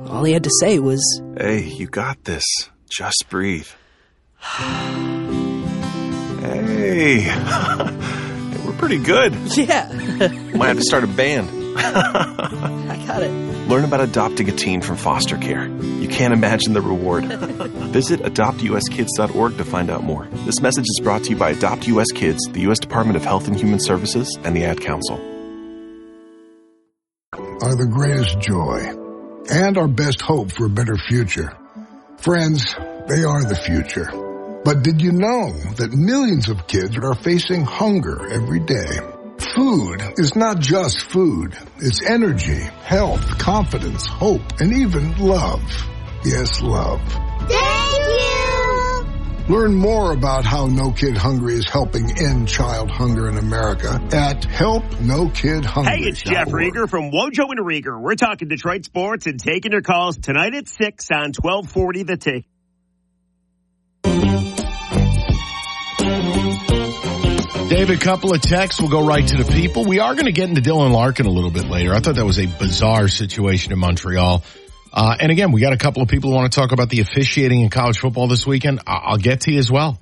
All he had to say was, "Hey, you got this. Just breathe." Hey, we're pretty good. yeah. Might have to start a band. I got it. Learn about adopting a teen from foster care. You can't imagine the reward. Visit adoptuskids.org to find out more. This message is brought to you by Adopt US Kids, the U.S. Department of Health and Human Services, and the Ad Council. Are the greatest joy and our best hope for a better future. Friends, they are the future. But did you know that millions of kids are facing hunger every day? Food is not just food. It's energy, health, confidence, hope, and even love. Yes, love. Thank you! Learn more about how No Kid Hungry is helping end child hunger in America at helpnokidhungry.org. Hey, it's Jeff Rieger from Wojo and Rieger. We're talking Detroit sports and taking your calls tonight at 6 on 1240 The Tick. David, couple of texts. We'll go right to the people. We are going to get into Dylan Larkin a little bit later. I thought that was a bizarre situation in Montreal. And again, we got a couple of people who want to talk about the officiating in college football this weekend. I'll get to you as well.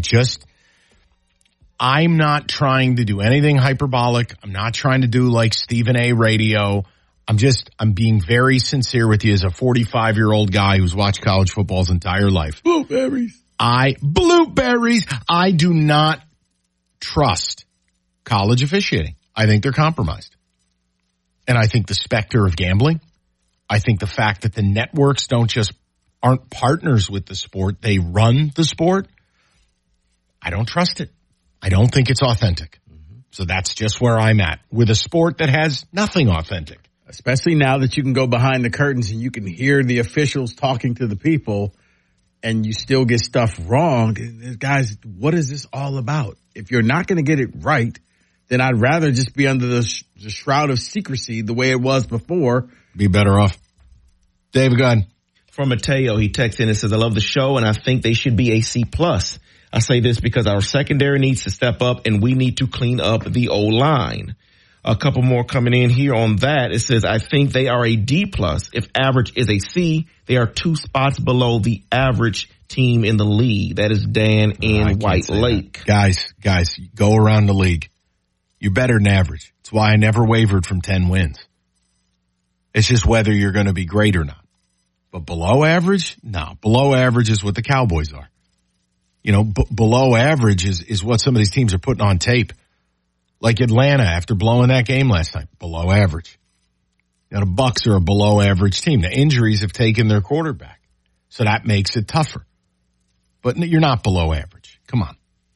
I'm not trying to do anything hyperbolic. I'm not trying to do like Stephen A. radio. I'm being very sincere with you as a 45-year-old guy who's watched college football his entire life. Blueberries. I do not trust college officiating. I think they're compromised. And I think the specter of gambling, I think the fact that the networks aren't partners with the sport, they run the sport. I don't trust it. I don't think it's authentic. Mm-hmm. So that's just where I'm at with a sport that has nothing authentic. Especially now that you can go behind the curtains and you can hear the officials talking to the people and you still get stuff wrong. Guys, what is this all about? If you're not going to get it right, then I'd rather just be under the shroud of secrecy the way it was before. Be better off. David, go ahead. From Mateo, he texts in and says, "I love the show and I think they should be a C+. I say this because our secondary needs to step up and we need to clean up the O-line." A couple more coming in here on that. It says, "I think they are a D+. If average is a C, they are 2 spots below the average team in the league." That is Dan in White Lake. Guys, go around the league. You're better than average. It's why I never wavered from 10 wins. It's just whether you're going to be great or not. But below average? No. Below average is what the Cowboys are. You know, below average is what some of these teams are putting on tape. Like Atlanta after blowing that game last night. Below average. Now the Bucs are a below average team. The injuries have taken their quarterback. So that makes it tougher. But you're not below average. Come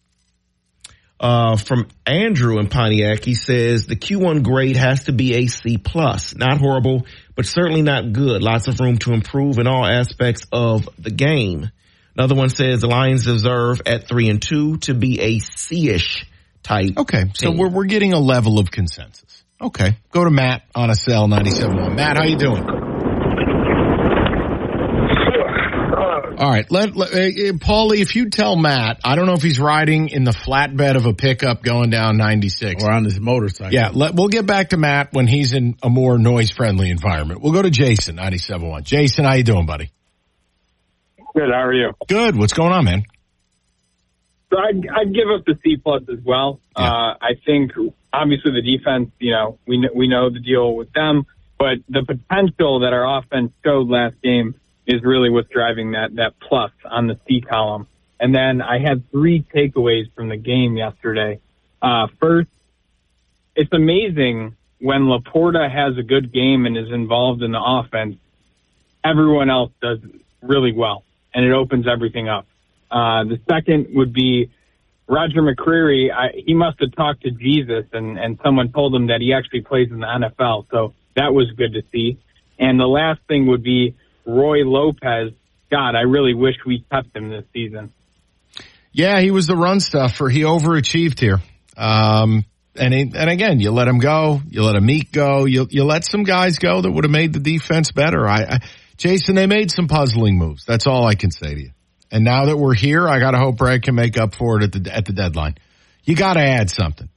on. From Andrew in Pontiac, he says the Q1 grade has to be a C+. Not horrible, but certainly not good. Lots of room to improve in all aspects of the game. Another one says the Lions deserve at 3-2 to be a C-ish type. Okay, so we're getting a level of consensus. Okay, go to Matt on a cell 97.1. Matt, how you doing? All right, Paulie, if you tell Matt, I don't know if he's riding in the flatbed of a pickup going down 96. Or on his motorcycle. Yeah, we'll get back to Matt when he's in a more noise-friendly environment. We'll go to Jason, 97.1. Jason, how you doing, buddy? Good, how are you? Good, what's going on, man? So I'd give up the C+ as well. Yeah. I think, obviously, the defense, we know the deal with them, but the potential that our offense showed last game is really what's driving that plus on the C column. And then I had 3 takeaways from the game yesterday. First, it's amazing when Laporta has a good game and is involved in the offense, everyone else does really well, and it opens everything up. The second would be Roger McCreary. He must have talked to Jesus, and someone told him that he actually plays in the NFL, so that was good to see. And the last thing would be Roy Lopez. God, I really wish we kept him this season. Yeah, he was the run stuffer. He overachieved here. And again, you let him go. You let Amik go. You let some guys go that would have made the defense better. Jason, they made some puzzling moves. That's all I can say to you. And now that we're here, I got to hope Brad can make up for it at the deadline. You got to add something.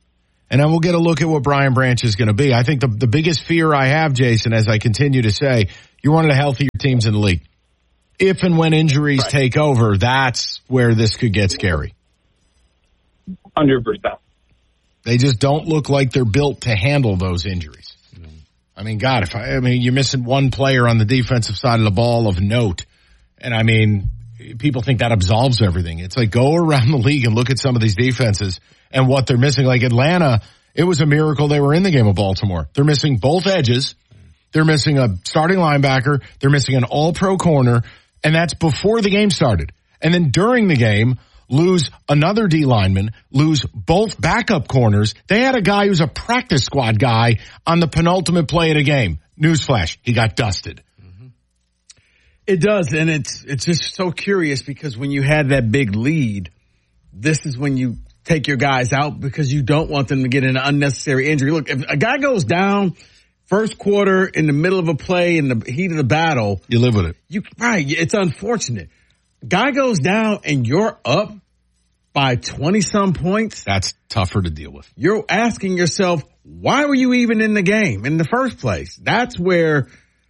And then we'll get a look at what Brian Branch is going to be. I think the biggest fear I have, Jason, as I continue to say, you're one of the healthier teams in the league. If and when injuries take over, that's where this could get scary. 100%. They just don't look like they're built to handle those injuries. I mean, God, you're missing one player on the defensive side of the ball of note. And I mean, people think that absolves everything. It's like, go around the league and look at some of these defenses and what they're missing. Like Atlanta, it was a miracle they were in the game of Baltimore. They're missing both edges. They're missing a starting linebacker. They're missing an all-pro corner. And that's before the game started. And then during the game, lose another D lineman, lose both backup corners. They had a guy who's a practice squad guy on the penultimate play of the game. Newsflash, he got dusted. It does, and it's just so curious because when you had that big lead, this is when you take your guys out because you don't want them to get an unnecessary injury. Look, if a guy goes down first quarter in the middle of a play in the heat of the battle, you live with it. It's unfortunate. Guy goes down and you're up by 20-some points. That's tougher to deal with. You're asking yourself, why were you even in the game in the first place? That's where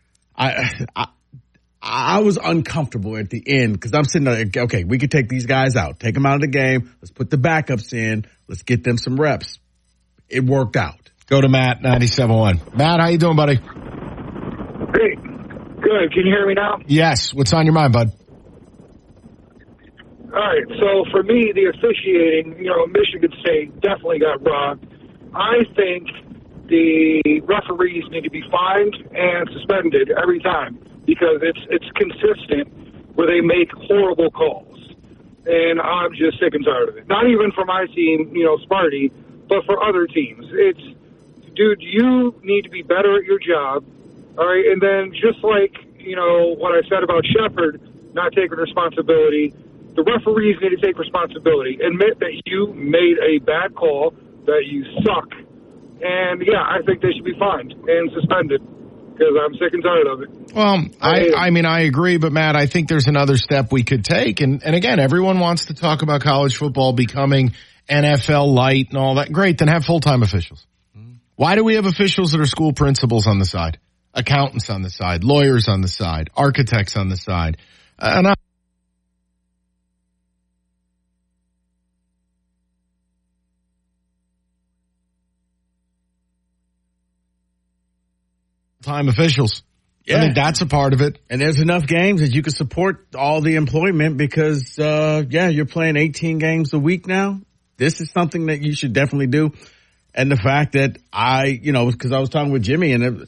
I was uncomfortable at the end because I'm sitting there, okay, we could take these guys out, take them out of the game. Let's put the backups in. Let's get them some reps. It worked out. Go to Matt, 97.1. Matt, how you doing, buddy? Great. Good. Can you hear me now? Yes. What's on your mind, bud? All right. So for me, the officiating, Michigan State definitely got robbed. I think the referees need to be fined and suspended every time because it's consistent where they make horrible calls. And I'm just sick and tired of it. Not even for my team, Sparty, but for other teams. Dude, you need to be better at your job. All right. And then just like, what I said about Shepard not taking responsibility, the referees need to take responsibility. Admit that you made a bad call, that you suck. And, yeah, I think they should be fined and suspended because I'm sick and tired of it. Well, I agree, but, Matt, I think there's another step we could take. And again, everyone wants to talk about college football becoming NFL light and all that. Great, then have full-time officials. Why do we have officials that are school principals on the side, accountants on the side, lawyers on the side, architects on the side? Time officials. Yeah. I think that's a part of it. And there's enough games that you can support all the employment because, you're playing 18 games a week now. This is something that you should definitely do. And the fact that because I was talking with Jimmy and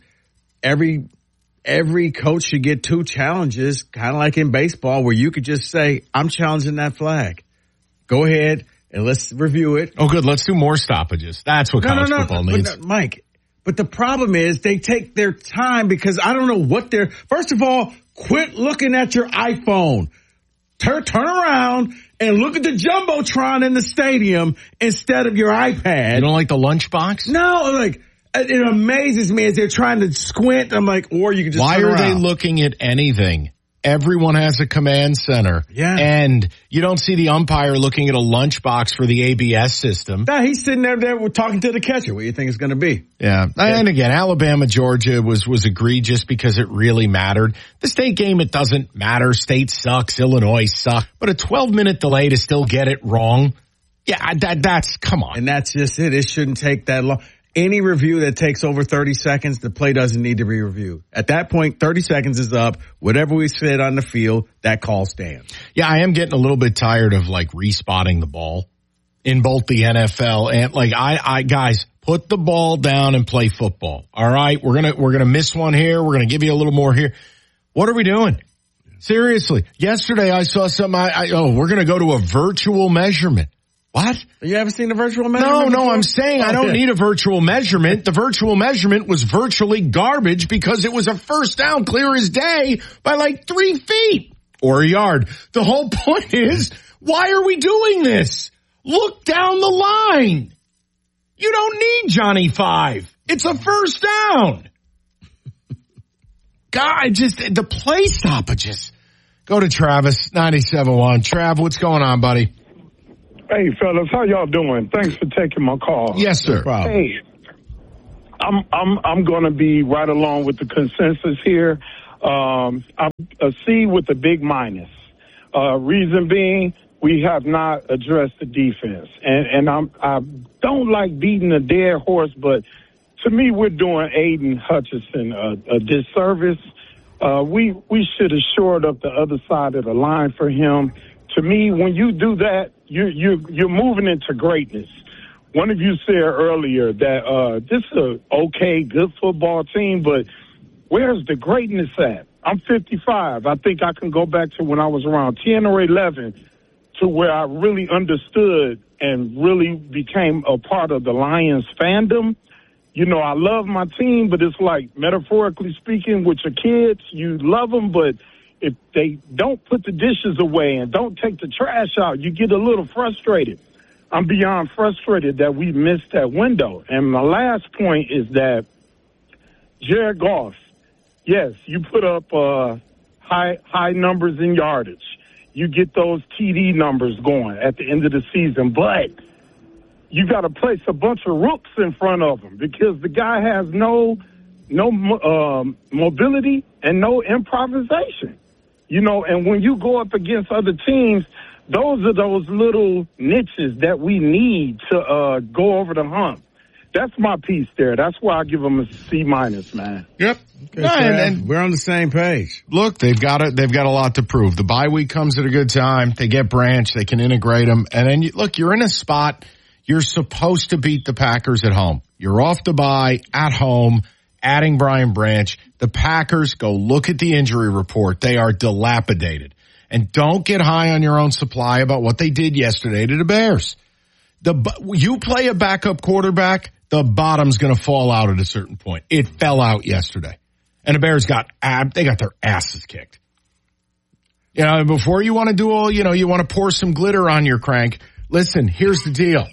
every coach should get 2 challenges, kind of like in baseball where you could just say, I'm challenging that flag. Go ahead and let's review it. Oh, good. Let's do more stoppages. That's what college football needs. Mike. But the problem is they take their time because I don't know what they're – first of all, quit looking at your iPhone. Turn around and look at the Jumbotron in the stadium instead of your iPad. You don't like the lunchbox? No, it amazes me as they're trying to squint. I'm like, or you can just Why are they looking at anything? Everyone has a command center. Yeah. And you don't see the umpire looking at a lunchbox for the ABS system. No, he's sitting there talking to the catcher. What do you think it's going to be? Yeah. And again, Alabama, Georgia was egregious because it really mattered. The state game, it doesn't matter. State sucks. Illinois sucks. But a 12-minute delay to still get it wrong. Yeah, that's, come on. And that's just it. It shouldn't take that long. Any review that takes over 30 seconds, the play doesn't need to be reviewed. At that point, 30 seconds is up. Whatever we said on the field, that call stands. Yeah, I am getting a little bit tired of respotting the ball in both the NFL and I guys, put the ball down and play football. All right, we're gonna miss one here. We're gonna give you a little more here. What are we doing? Seriously, yesterday I saw something. We're gonna go to a virtual measurement. What? You haven't seen a virtual measurement? No, I'm saying I don't need a virtual measurement. The virtual measurement was virtually garbage because it was a first down clear as day by 3 feet or a yard. The whole point is, why are we doing this? Look down the line. You don't need Johnny 5. It's a first down. God, the play stoppages. Go to Travis, 97.1. Trav, what's going on, buddy? Hey, fellas, how y'all doing? Thanks for taking my call. Yes, sir. No problem. Hey, I'm going to be right along with the consensus here. I'm a C with a big minus. Reason being, we have not addressed the defense, and I don't like beating a dead horse, but to me, we're doing Aiden Hutchinson a disservice. We should have shored up the other side of the line for him. To me, when you do that, you're moving into greatness. One of you said earlier that this is an okay, good football team, but where's the greatness at? I'm 55. I think I can go back to when I was around 10 or 11 to where I really understood and really became a part of the Lions fandom. You know, I love my team, but it's like, metaphorically speaking, with your kids, you love them, but if they don't put the dishes away and don't take the trash out, you get a little frustrated. I'm beyond frustrated that we missed that window. And my last point is that Jared Goff, yes, you put up high numbers in yardage. You get those TD numbers going at the end of the season, but you got to place a bunch of rooks in front of him because the guy has no mobility and no improvisation. You know, and when you go up against other teams, those are those little niches that we need to go over the hump. That's my piece there. That's why I give them a C minus, man. Yep. Okay, and we're on the same page. Look, they've got a lot to prove. The bye week comes at a good time. They get Branch. They can integrate them. And then, you're in a spot. You're supposed to beat the Packers at home. You're off the bye at home, adding Brian Branch. The Packers, go look at the injury report. They are dilapidated. And don't get high on your own supply about what they did yesterday to the Bears. You play a backup quarterback, the bottom's going to fall out at a certain point. It fell out yesterday. And the Bears got their asses kicked. You know, before you want to do all, you want to pour some glitter on your crank. Listen, here's the deal.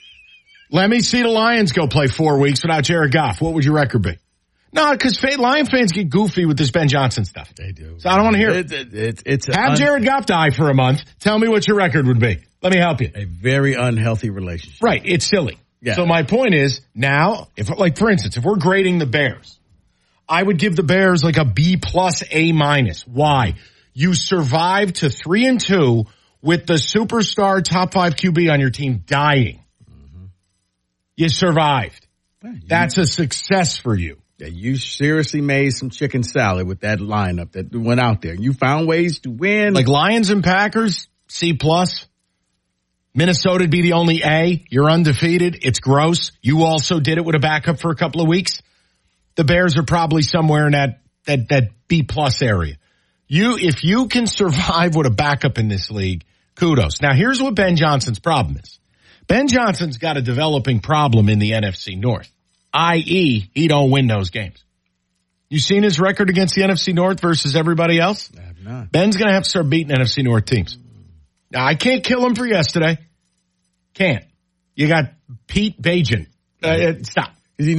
Let me see the Lions go play 4 weeks without Jared Goff. What would your record be? No, because Lion fans get goofy with this Ben Johnson stuff. They do. So I don't want to hear it. Have Jared Goff die for a month. Tell me what your record would be. Let me help you. A very unhealthy relationship. Right. It's silly. Yeah. So my point is now, for instance, if we're grading the Bears, I would give the Bears like a B plus A minus. Why? You survived to 3-2 with the superstar top 5 QB on your team dying. Mm-hmm. You survived. That's a success for you. Yeah, you seriously made some chicken salad with that lineup that went out there. You found ways to win. Like Lions and Packers, C plus. Minnesota'd be the only A. You're undefeated. It's gross. You also did it with a backup for a couple of weeks. The Bears are probably somewhere in that B plus area. If you can survive with a backup in this league, kudos. Now here's what Ben Johnson's problem is. Ben Johnson's got a developing problem in the NFC North, i.e. he don't win those games. You seen his record against the NFC North versus everybody else? I have not. Ben's going to have to start beating NFC North teams. Now, I can't kill him for yesterday. Can't. You got Pete Bajan. Stop.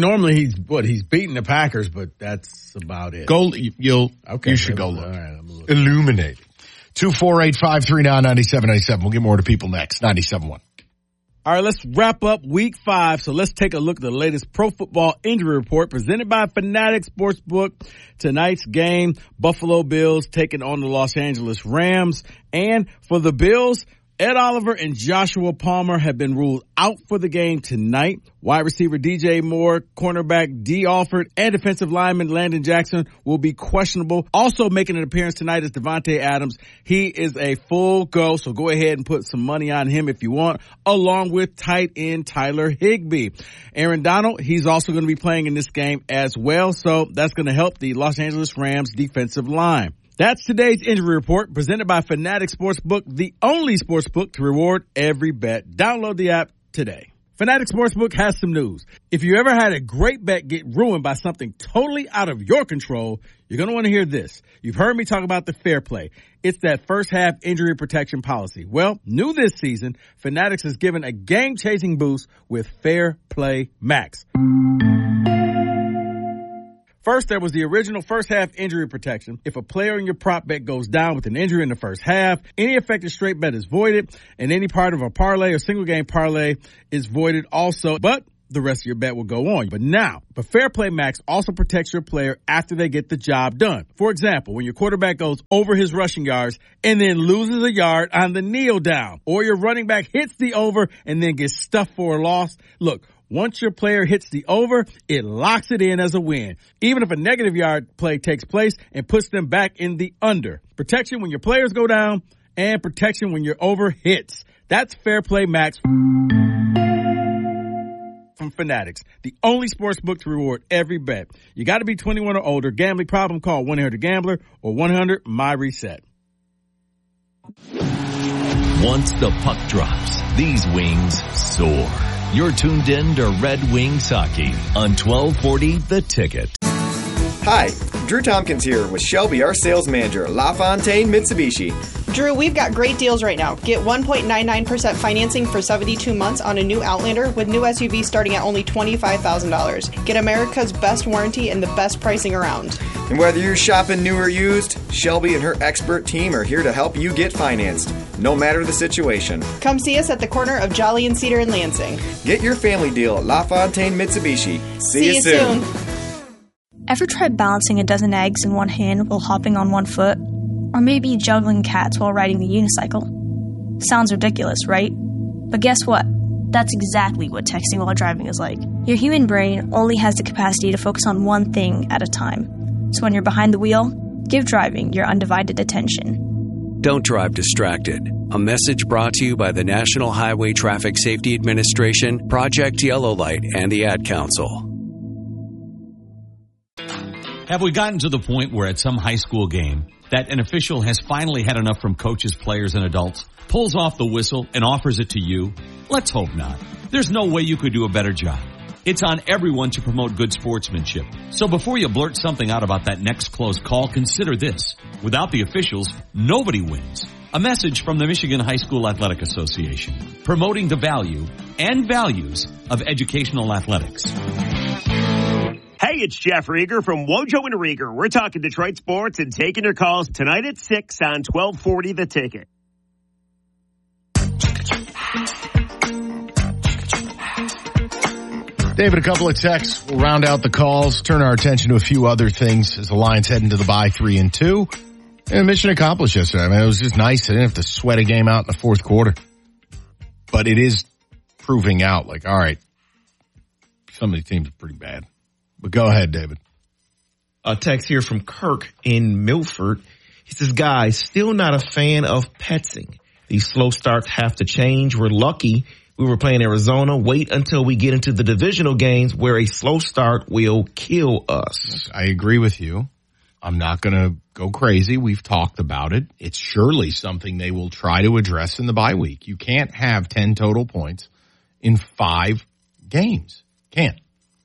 He's beating the Packers, but that's about it. You should go look. All right, Illuminate. 248-539-9797. We'll get more to people next. 97.1. All right, let's wrap up week 5. So let's take a look at the latest pro football injury report presented by Fanatics Sportsbook. Tonight's game, Buffalo Bills taking on the Los Angeles Rams. And for the Bills, Ed Oliver and Joshua Palmer have been ruled out for the game tonight. Wide receiver DJ Moore, cornerback D. Alford, and defensive lineman Landon Jackson will be questionable. Also making an appearance tonight is Devontae Adams. He is a full go, so go ahead and put some money on him if you want, along with tight end Tyler Higbee. Aaron Donald, he's also going to be playing in this game as well, so that's going to help the Los Angeles Rams defensive line. That's today's injury report presented by Fanatics Sportsbook, the only sportsbook to reward every bet. Download the app today. Fanatics Sportsbook has some news. If you ever had a great bet get ruined by something totally out of your control, you're going to want to hear this. You've heard me talk about the Fair Play. It's that first half injury protection policy. Well, new this season, Fanatics has given a game-changing boost with Fair Play Max. First, there was the original first half injury protection. If a player in your prop bet goes down with an injury in the first half, any affected straight bet is voided, and any part of a parlay or single game parlay is voided also. But the rest of your bet will go on. But Fair Play Max also protects your player after they get the job done. For example, when your quarterback goes over his rushing yards and then loses a yard on the kneel down, or your running back hits the over and then gets stuffed for a loss. Look, once your player hits the over, it locks it in as a win, even if a negative yard play takes place and puts them back in the under. Protection when your players go down and protection when your over hits. That's Fair Play Max from Fanatics, the only sports book to reward every bet. You got to be 21 or older. Gambling problem? Call 1-800-GAMBLER or 1-800-MY-RESET. Once the puck drops, these wings soar. You're tuned in to Red Wings Hockey on 1240 The Ticket. Hi, Drew Tompkins here with Shelby, our sales manager at LaFontaine Mitsubishi. Drew, we've got great deals right now. Get 1.99% financing for 72 months on a new Outlander with new SUV starting at only $25,000. Get America's best warranty and the best pricing around. And whether you're shopping new or used, Shelby and her expert team are here to help you get financed, no matter the situation. Come see us at the corner of Jolly and Cedar in Lansing. Get your family deal at LaFontaine Mitsubishi. See you soon. Ever tried balancing a dozen eggs in one hand while hopping on one foot? Or maybe juggling cats while riding the unicycle? Sounds ridiculous, right? But guess what? That's exactly what texting while driving is like. Your human brain only has the capacity to focus on one thing at a time. So when you're behind the wheel, give driving your undivided attention. Don't drive distracted. A message brought to you by the National Highway Traffic Safety Administration, Project Yellow Light, and the Ad Council. Have we gotten to the point where at some high school game that an official has finally had enough from coaches, players, and adults, pulls off the whistle, and offers it to you? Let's hope not. There's no way you could do a better job. It's on everyone to promote good sportsmanship. So before you blurt something out about that next close call, consider this. Without the officials, nobody wins. A message from the Michigan High School Athletic Association, promoting the value and values of educational athletics. Hey, it's Jeff Rieger from Wojo and Rieger. We're talking Detroit sports and taking your calls tonight at 6 on 1240 The Ticket. David, a couple of texts. We'll round out the calls, turn our attention to a few other things as the Lions head into the bye 3-2. And mission accomplished yesterday. I mean, it was just nice. I didn't have to sweat a game out in the fourth quarter. But it is proving out like, all right, some of these teams are pretty bad. But go ahead, David. A text here from Kirk in Milford. He says, guys, still not a fan of petsing. These slow starts have to change. We're lucky we were playing Arizona. Wait until we get into the divisional games where a slow start will kill us. I agree with you. I'm not going to go crazy. We've talked about it. It's surely something they will try to address in the bye week. You can't have 10 total points in 5 games. Can't.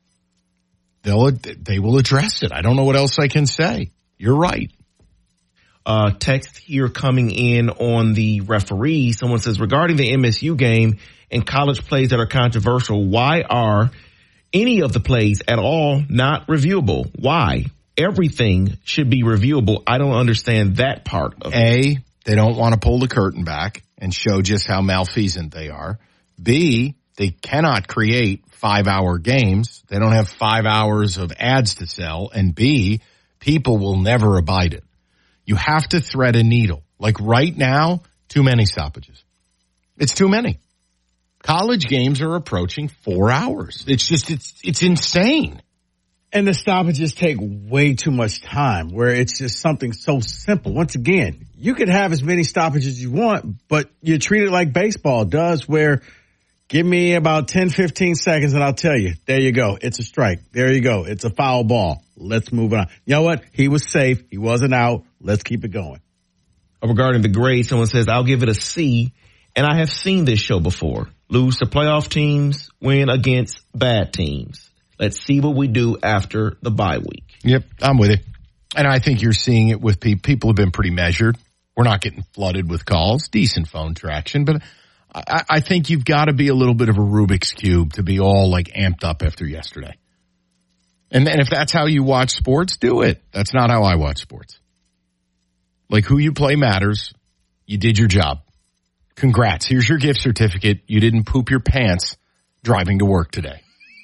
They will address it. I don't know what else I can say. You're right. Text here coming in on the referee. Someone says, regarding the MSU game and college plays that are controversial, why are any of the plays at all not reviewable? Why? Everything should be reviewable. I don't understand that part of it. They don't want to pull the curtain back and show just how malfeasant they are. B, they cannot create 5-hour games. They don't have 5 hours of ads to sell. And B, people will never abide it. You have to thread a needle. Like right now, too many stoppages. It's too many. College games are approaching 4 hours. It's insane. And the stoppages take way too much time where it's just something so simple. Once again, you could have as many stoppages as you want, but you treat it like baseball does where give me about 10, 15 seconds and I'll tell you, there you go. It's a strike. There you go. It's a foul ball. Let's move on. You know what? He was safe. He wasn't out. Let's keep it going. Regarding the grade, someone says, I'll give it a C. And I have seen this show before. Lose to playoff teams, win against bad teams. Let's see what we do after the bye week. Yep, I'm with you. And I think you're seeing it with people. People have been pretty measured. We're not getting flooded with calls. Decent phone traction. But I think you've got to be a little bit of a Rubik's Cube to be all like amped up after yesterday. And if that's how you watch sports, do it. That's not how I watch sports. Like, who you play matters. You did your job. Congrats. Here's your gift certificate. You didn't poop your pants driving to work today.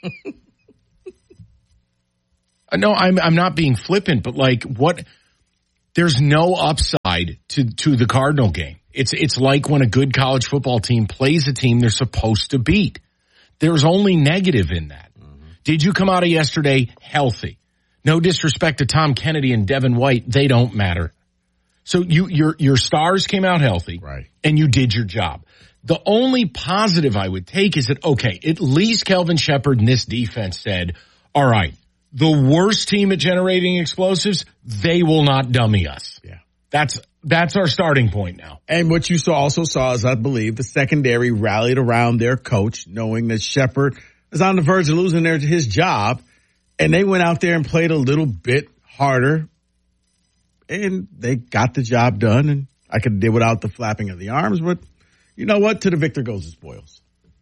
No, I'm not being flippant, but like, what? There's no upside to the Cardinal game. It's like when a good college football team plays a team they're supposed to beat. There's only negative in that. Did you come out of yesterday healthy? No disrespect to Tom Kennedy and Devin White. They don't matter. So your stars came out healthy, right? And you did your job. The only positive I would take is that, okay, at least Kelvin Shepard and this defense said, all right, the worst team at generating explosives, they will not dummy us. Yeah. That's our starting point now. And what you also saw is, I believe, the secondary rallied around their coach, knowing that Shepard is on the verge of losing his job, and they went out there and played a little bit harder, and they got the job done. And I could do without the flapping of the arms, but you know what? To the victor goes the spoils.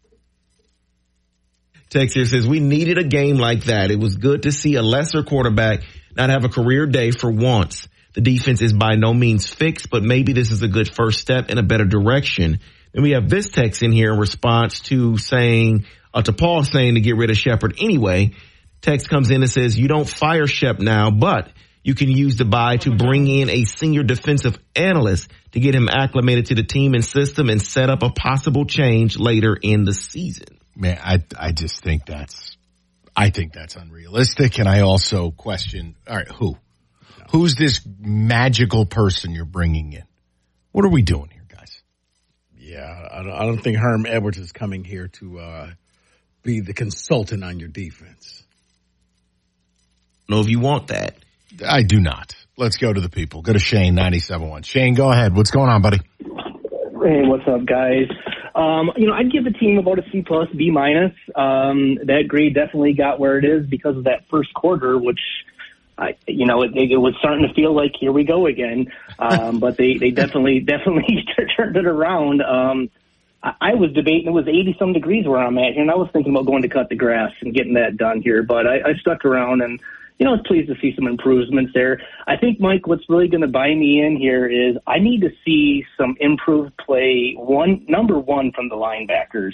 Text here says, we needed a game like that. It was good to see a lesser quarterback not have a career day for once. The defense is by no means fixed, but maybe this is a good first step in a better direction. And we have this text in here in response to Paul saying to get rid of Shepard anyway. Text comes in and says, you don't fire Shep now, but you can use the bye to bring in a senior defensive analyst to get him acclimated to the team and system and set up a possible change later in the season. Man, I just think that's unrealistic. And I also question, all right, who's this magical person you're bringing in? What are we doing here, guys? Yeah, I don't think Herm Edwards is coming here to be the consultant on your defense. No, if you want that. I do not. Let's go to the people. Go to Shane, 97.1. Shane, go ahead. What's going on, buddy? Hey, what's up, guys? I'd give the team about a C+, B-. That grade definitely got where it is because of that first quarter, which, it was starting to feel like here we go again. But they definitely turned it around. I was debating, it was 80-some degrees where I'm at here, and I was thinking about going to cut the grass and getting that done here. But I stuck around, and I was pleased to see some improvements there. I think, Mike, what's really going to buy me in here is I need to see some improved play, number one, from the linebackers.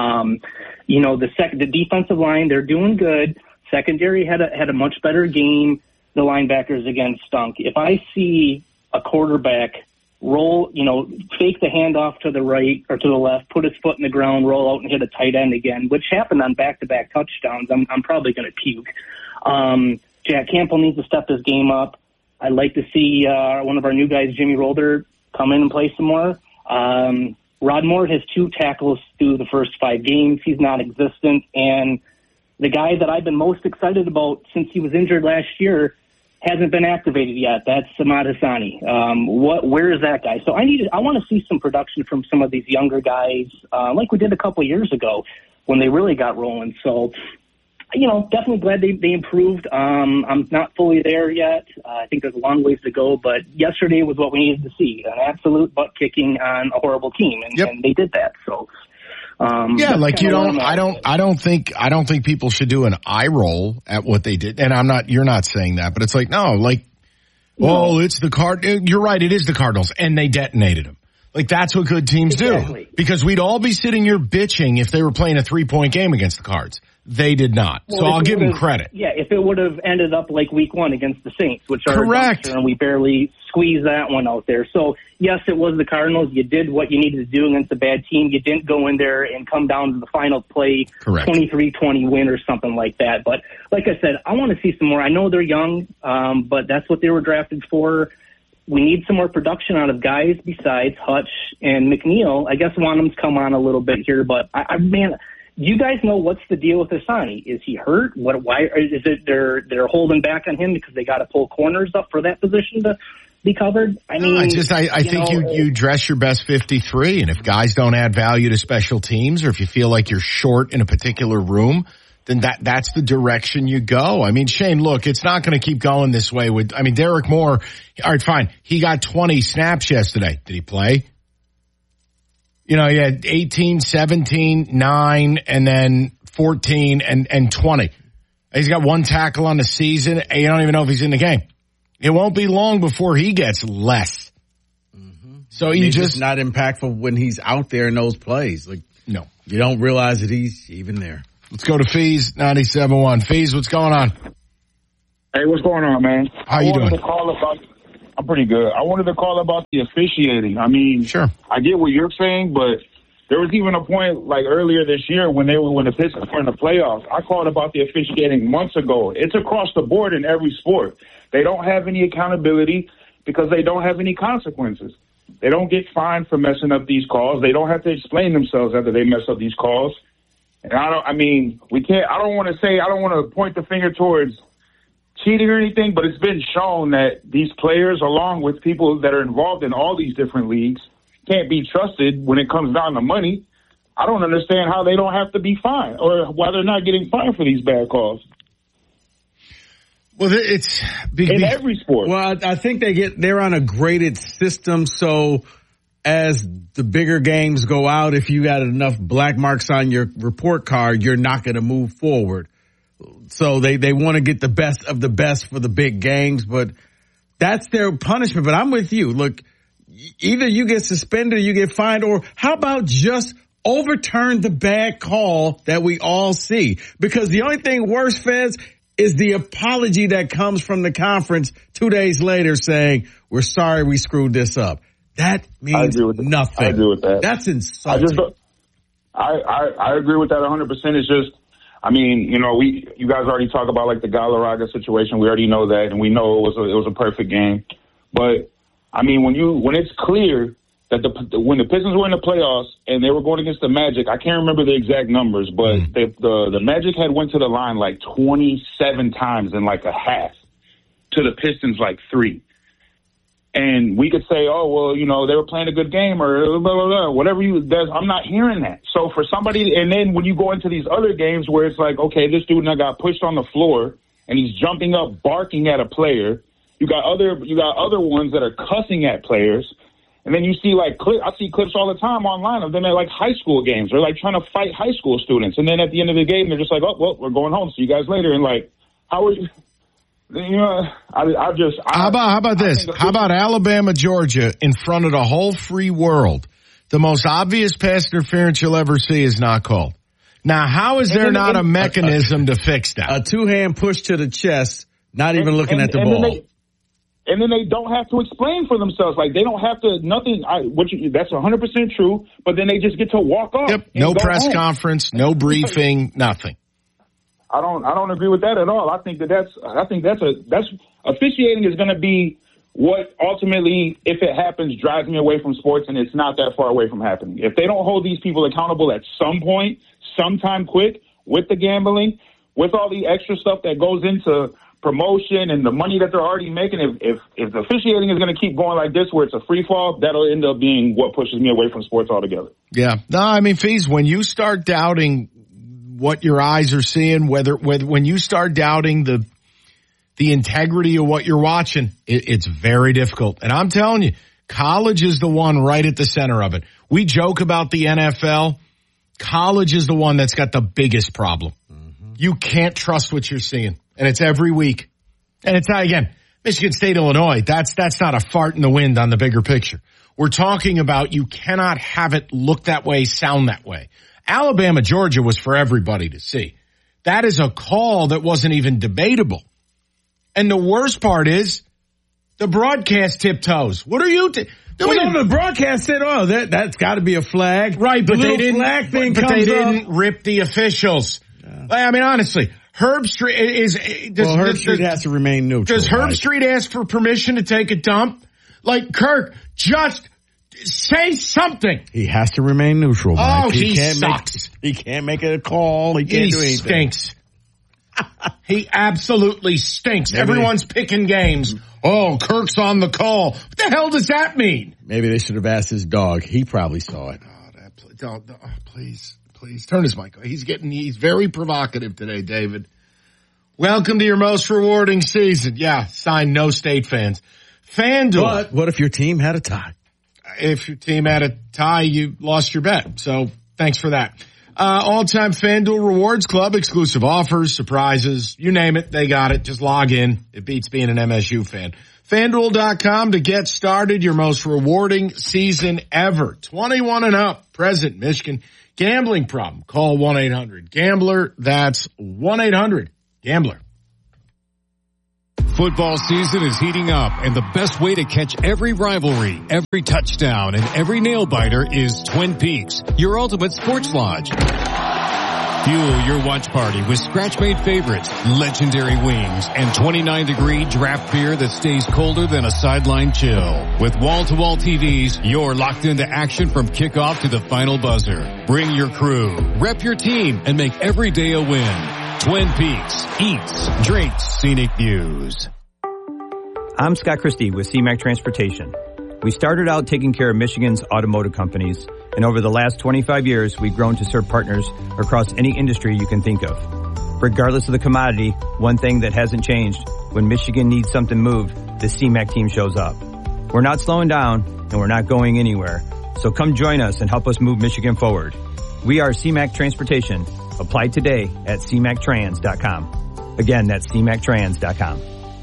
The defensive line, they're doing good. Secondary had a much better game. The linebackers, again, stunk. If I see a quarterback roll, fake the handoff to the right or to the left, put his foot in the ground, roll out and hit a tight end again, which happened on back-to-back touchdowns, I'm probably going to puke. Jack Campbell needs to step his game up. I'd like to see one of our new guys, Jimmy Rolder, come in and play some more. Rod Moore has 2 tackles through the first 5 games. He's non-existent. And the guy that I've been most excited about since he was injured last year hasn't been activated yet. That's Samad Hassani. Where is that guy? So I want to see some production from some of these younger guys, like we did a couple of years ago when they really got rolling. So, definitely glad they improved. I'm not fully there yet. I think there's a long ways to go, but yesterday was what we needed to see, an absolute butt kicking on a horrible team, and they did that. So, I don't think people should do an eye roll at what they did. And you're not saying that, but it's like, it's the Cardinals. You're right. It is the Cardinals, and they detonated them. Like, that's what good teams do. Because we'd all be sitting here bitching if they were playing a 3-point game against the Cards. They did not. Well, so I'll give them credit. Yeah, if it would have ended up like week 1 against the Saints, which are correct, and we barely squeezed that one out there. So, yes, it was the Cardinals. You did what you needed to do against a bad team. You didn't go in there and come down to the final play, 23-20 win or something like that. But like I said, I want to see some more. I know they're young, but that's what they were drafted for. We need some more production out of guys besides Hutch and McNeil. I guess Wanham's come on a little bit here, but you guys know what's the deal with Hassani? Is he hurt? Why is it they're holding back on him because they got to pull corners up for that position to be covered? I mean, I think you dress your best 53, and if guys don't add value to special teams, or if you feel like you're short in a particular room, then that's the direction you go. I mean, Shane, look, it's not going to keep going this way. Derek Moore, all right, fine. He got 20 snaps yesterday. Did he play? He had 18, 17, 9, and then 14 and 20. He's got 1 tackle on the season. And you don't even know if he's in the game. It won't be long before he gets less. Mm-hmm. So you just not impactful when he's out there in those plays. Like, no, you don't realize that he's even there. Let's go to Fees 97.1. Fees, what's going on? Hey, what's going on, man? How you doing? I'm pretty good. I wanted to call about the officiating. I mean, sure, I get what you're saying, but there was even a point like earlier this year when the Pistons were in the playoffs. I called about the officiating months ago. It's across the board in every sport. They don't have any accountability because they don't have any consequences. They don't get fined for messing up these calls. They don't have to explain themselves after they mess up these calls. And I don't want to point the finger towards cheating or anything, but it's been shown that these players, along with people that are involved in all these different leagues, can't be trusted when it comes down to money. I don't understand how they don't have to be fined or why they're not getting fined for these bad calls. Well, it's in every sport. Well, I think they're on a graded system. So as the bigger games go out, if you got enough black marks on your report card, you're not going to move forward. So they want to get the best of the best for the big games, but that's their punishment. But I'm with you. Look, either you get suspended or you get fined, or how about just overturn the bad call that we all see? Because the only thing worse, Feds, is the apology that comes from the conference 2 days later saying, we're sorry we screwed this up. That means nothing. I agree with that. That's insulting. I agree with that 100%. It's just, I mean, you guys already talk about like the Galarraga situation. We already know that, and we know it was a perfect game. But I mean, when it's clear that when the Pistons were in the playoffs and they were going against the Magic, I can't remember the exact numbers, but the Magic had went to the line like 27 times in like a half, to the Pistons like 3. And we could say, oh, well, they were playing a good game or blah, blah, blah, whatever I'm not hearing that. So for somebody, and then when you go into these other games where it's like, okay, this dude now got pushed on the floor and he's jumping up, barking at a player. You got other ones that are cussing at players. And then you see I see clips all the time online of them at like high school games. They're like trying to fight high school students. And then at the end of the game, they're just like, oh, well, we're going home. See you guys later. And like, how are you? How about this? How about Alabama, Georgia in front of the whole free world? The most obvious pass interference you'll ever see is not called. Now, how is there not a mechanism to fix that? A 2-hand push to the chest, not even looking at the ball. And then they don't have to explain for themselves. Like, they don't have to, nothing, that's 100% true, but then they just get to walk off. Yep, no press conference, no briefing, nothing. I don't agree with that at all. I think that's officiating is going to be what ultimately, if it happens, drives me away from sports, and it's not that far away from happening. If they don't hold these people accountable at some point, sometime quick, with the gambling, with all the extra stuff that goes into promotion and the money that they're already making, if the officiating is going to keep going like this, where it's a free fall, that'll end up being what pushes me away from sports altogether. Yeah. No, I mean, Fees, when you start doubting what your eyes are seeing, when you start doubting the integrity of what you're watching, it's very difficult. And I'm telling you, college is the one right at the center of it. We joke about the NFL. College is the one that's got the biggest problem. Mm-hmm. You can't trust what you're seeing. And it's every week. And it's, again, Michigan State, Illinois, that's not a fart in the wind on the bigger picture. We're talking about you cannot have it look that way, sound that way. Alabama, Georgia was for everybody to see. That is a call that wasn't even debatable. And the worst part is the broadcast tiptoes. What are you doing? The broadcast said, "Oh, that's got to be a flag." Right, but they didn't. Flag thing but they didn't up. rip the officials. Yeah. I mean, honestly, Herb Street Herb Street has to remain neutral. Does Herb Street ask for permission to take a dump? Like, Kirk, just say something. He has to remain neutral, Mike. Oh, he sucks. He can't make a call. He can't do anything. Stinks. He absolutely stinks. Everyone's picking games. Oh, Kirk's on the call. What the hell does that mean? Maybe they should have asked his dog. He probably saw it. Please turn his mic. He's very provocative today, David. Welcome to your most rewarding season. Yeah, signed no State fans. FanDuel. But what if your team had a tie? If your team had a tie, you lost your bet. So thanks for that. All-time FanDuel Rewards Club, exclusive offers, surprises, you name it, they got it. Just log in. It beats being an MSU fan. FanDuel.com to get started. Your most rewarding season ever. 21 and up, present Michigan. Gambling problem, call 1-800-GAMBLER. That's 1-800-GAMBLER. Football season is heating up, and the best way to catch every rivalry, every touchdown, and every nail-biter is Twin Peaks, your ultimate sports lodge. Fuel your watch party with scratch-made favorites, legendary wings, and 29-degree draft beer that stays colder than a sideline chill. With wall-to-wall TVs, you're locked into action from kickoff to the final buzzer. Bring your crew, rep your team, and make every day a win. Twin Peaks, eats, drinks, scenic views. I'm Scott Christie with CMAC Transportation. We started out taking care of Michigan's automotive companies, and over the last 25 years, we've grown to serve partners across any industry you can think of. Regardless of the commodity, one thing that hasn't changed, when Michigan needs something moved, the CMAC team shows up. We're not slowing down, and we're not going anywhere, so come join us and help us move Michigan forward. We are CMAC Transportation. Apply today at cmactrans.com. Again, that's cmactrans.com.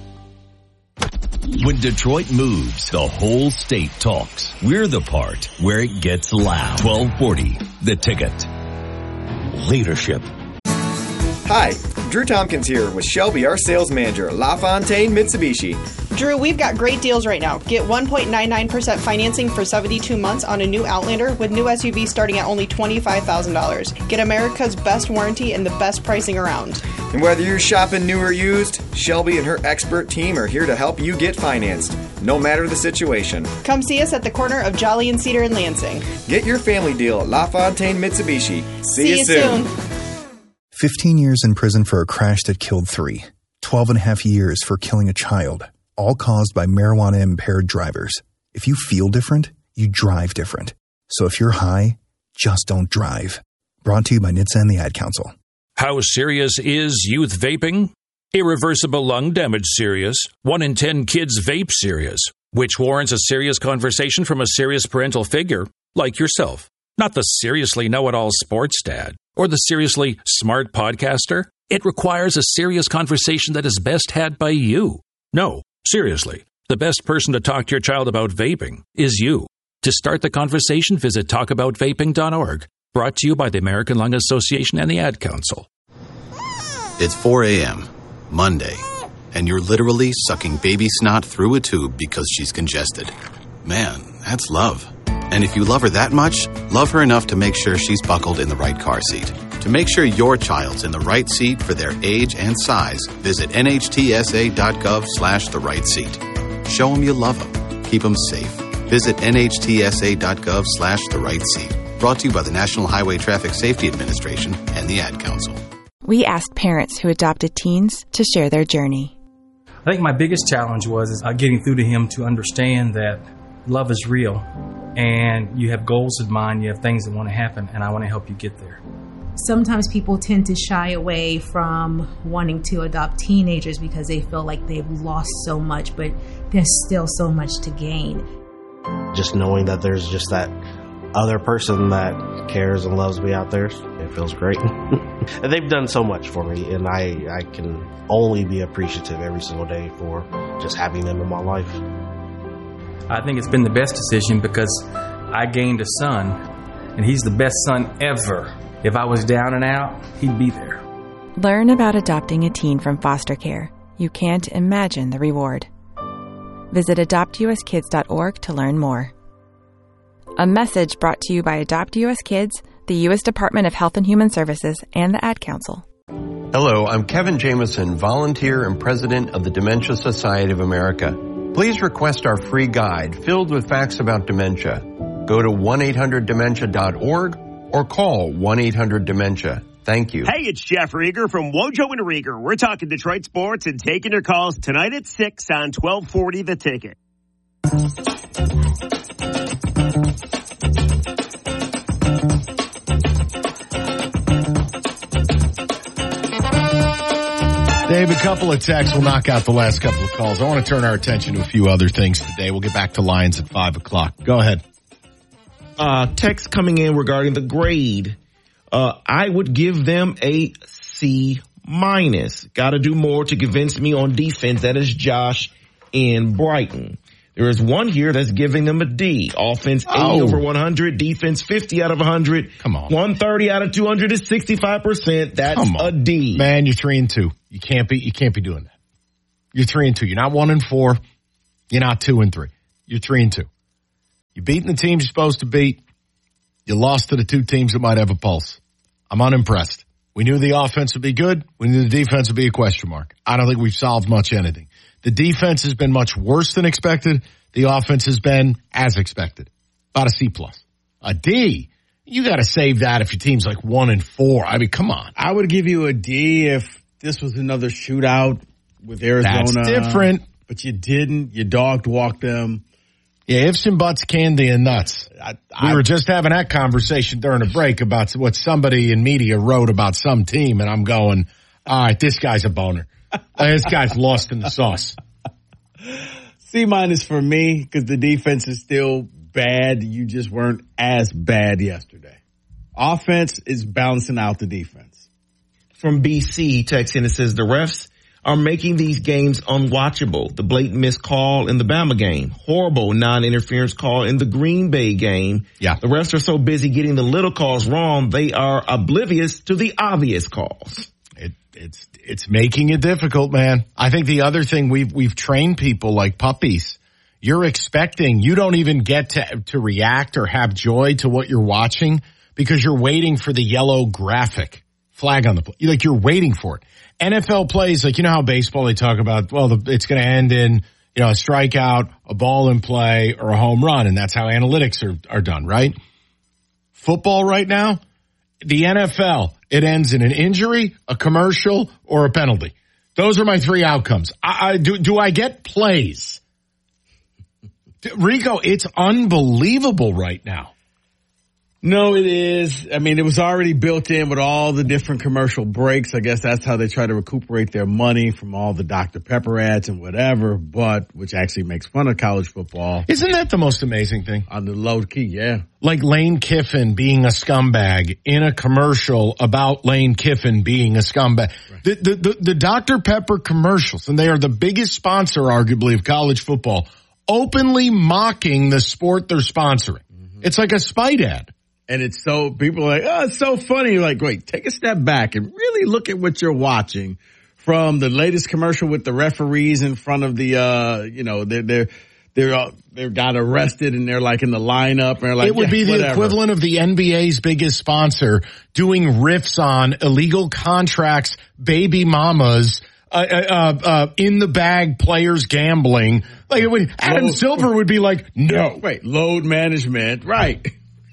When Detroit moves, the whole state talks. We're the part where it gets loud. 1240, The Ticket. Leadership. Hi, Drew Tompkins here with Shelby, our sales manager, LaFontaine Mitsubishi. Drew, we've got great deals right now. Get 1.99% financing for 72 months on a new Outlander with new SUV starting at only $25,000. Get America's best warranty and the best pricing around. And whether you're shopping new or used, Shelby and her expert team are here to help you get financed, no matter the situation. Come see us at the corner of Jolly and Cedar in Lansing. Get your family deal at LaFontaine Mitsubishi. See you soon. 15 years in prison for a crash that killed 3. 12 and a half years for killing a child, all caused by marijuana-impaired drivers. If you feel different, you drive different. So if you're high, just don't drive. Brought to you by NHTSA and the Ad Council. How serious is youth vaping? Irreversible lung damage serious. 1 in 10 kids vape serious, which warrants a serious conversation from a serious parental figure like yourself. Not the seriously know-it-all sports dad or the seriously smart podcaster. It requires a serious conversation that is best had by you. No, seriously, the best person to talk to your child about vaping is you. To start the conversation, visit talkaboutvaping.org. Brought to you by the American Lung Association and the Ad Council. It's 4 a.m., Monday, and you're literally sucking baby snot through a tube because she's congested. Man, that's love. And if you love her that much, love her enough to make sure she's buckled in the right car seat. To make sure your child's in the right seat for their age and size, visit nhtsa.gov/the right seat. Show them you love them. Keep them safe. Visit nhtsa.gov/the right seat. Brought to you by the National Highway Traffic Safety Administration and the Ad Council. We asked parents who adopted teens to share their journey. I think my biggest challenge was getting through to him to understand that love is real and you have goals in mind, you have things that want to happen, and I want to help you get there. Sometimes people tend to shy away from wanting to adopt teenagers because they feel like they've lost so much, but there's still so much to gain. Just knowing that there's just that other person that cares and loves me out there, it feels great. And they've done so much for me, and I can only be appreciative every single day for just having them in my life. I think it's been the best decision because I gained a son, and he's the best son ever. If I was down and out, he'd be there. Learn about adopting a teen from foster care. You can't imagine the reward. Visit adoptuskids.org to learn more. A message brought to you by Adopt U.S. Kids, the U.S. Department of Health and Human Services, and the Ad Council. Hello, I'm Kevin Jameson, volunteer and president of the Dementia Society of America. Please request our free guide filled with facts about dementia. Go to 1-800-DEMENTIA.org or call 1-800-DEMENTIA. Thank you. Hey, it's Jeff Rieger from Wojo and Rieger. We're talking Detroit sports and taking your calls tonight at 6 on 1240 The Ticket. Dave, a couple of texts. We'll knock out the last couple of calls. I want to turn our attention to a few other things today. We'll get back to Lions at 5 o'clock. Go ahead. Text coming in regarding the grade I would give them a C-. Got to do more to convince me on defense. That is Josh in Brighton. There is one here that's giving them a D. Offense 80 over 100, defense 50 out of 100. Come on. 130 out of 200 is 65%. That's a D. Man, you're 3-2. You can't be doing that. You're 3-2. You're not 1-4. You're not 2-3. You're 3-2. You're beating the teams you're supposed to beat. You lost to the two teams that might have a pulse. I'm unimpressed. We knew the offense would be good. We knew the defense would be a question mark. I don't think we've solved much anything. The defense has been much worse than expected. The offense has been as expected. About a C+. A D. You got to save that if your team's like 1-4. I mean, come on. I would give you a D if this was another shootout with Arizona. That's different. But you didn't. You dog-walked them. Yeah, ifs and buts, candy and nuts. We were just having that conversation during a break about what somebody in media wrote about some team, and I'm going, all right, this guy's a boner. This guy's lost in the sauce. C- for me, because the defense is still bad. You just weren't as bad yesterday. Offense is balancing out the defense. From BC, he texts in and says, the refs are making these games unwatchable. The blatant missed call in the Bama game. Horrible non-interference call in the Green Bay game. Yeah. The refs are so busy getting the little calls wrong, they are oblivious to the obvious calls. It's making it difficult, man. I think the other thing we've trained people like puppies. You're expecting, you don't even get to react or have joy to what you're watching because you're waiting for the yellow graphic flag on the play. Like you're waiting for it. NFL plays, like, you know how baseball they talk about, well, it's going to end in, a strikeout, a ball in play, or a home run, and that's how analytics are done, right? Football right now, the NFL, it ends in an injury, a commercial, or a penalty. Those are my three outcomes. Do I get plays? Rico, it's unbelievable right now. No, it is. I mean, it was already built in with all the different commercial breaks. I guess that's how they try to recuperate their money from all the Dr. Pepper ads and whatever, which actually makes fun of college football. Isn't that the most amazing thing? On the low key, yeah. Like Lane Kiffin being a scumbag in a commercial about Lane Kiffin being a scumbag. Right. The Dr. Pepper commercials, and they are the biggest sponsor, arguably, of college football, openly mocking the sport they're sponsoring. Mm-hmm. It's like a spite ad. And it's so, people are like, oh, it's so funny. You're like, wait, take a step back and really look at what you're watching. From the latest commercial with the referees in front of the, they got arrested and they're like in the lineup. And they're like, it would be the equivalent of the NBA's biggest sponsor doing riffs on illegal contracts, baby mamas, in the bag players gambling. Like Adam Silver would be like, no. Wait, load management. Right.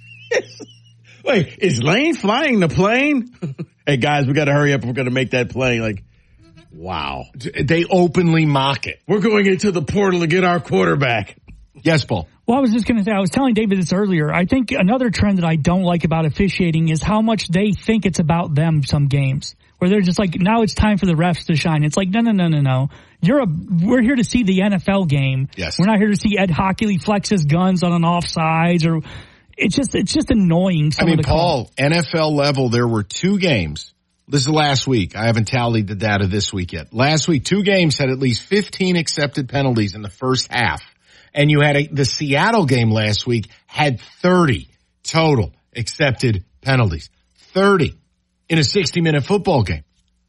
Wait, is Lane flying the plane? Hey guys, we got to hurry up. We're going to make that play. Like, wow. They openly mock it. We're going into the portal to get our quarterback. Yes, Paul. Well, I was just going to say, I was telling David this earlier. I think another trend that I don't like about officiating is how much they think it's about them some games. Where they're just like, now it's time for the refs to shine. It's like, no. We're here to see the NFL game. Yes. We're not here to see Ed Hockley flex his guns on an offsides or... It's just annoying. Paul, NFL level, there were 2 games. This is last week. I haven't tallied the data this week yet. Last week, 2 games had at least 15 accepted penalties in the first half. And you had the Seattle game last week had 30 total accepted penalties. 30 in a 60-minute football game.